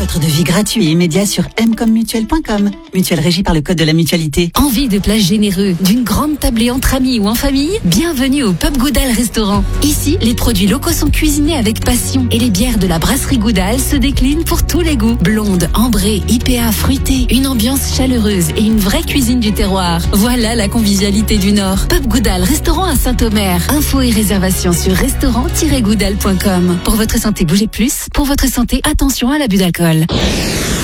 votre devis gratuit et immédiat sur mcommutuel.com. Mutuelle régie par le code de la mutualité. Envie de plats généreux, d'une grande tablée entre amis ou en famille? Bienvenue au Pub Goudal Restaurant. Ici, les produits locaux sont cuisinés avec passion et les bières de la brasserie Goudal se déclinent pour tous les goûts. Blonde, ambrée, IPA, fruitée, une ambiance chaleureuse et une vraie cuisine du terroir. Voilà la convivialité du Nord. Pub Goudal Restaurant à Saint-Omer. Infos et réservations sur restaurant-goudal.com. Pour votre santé, bougez plus. Pour votre santé, attention à l'abus d'alcool.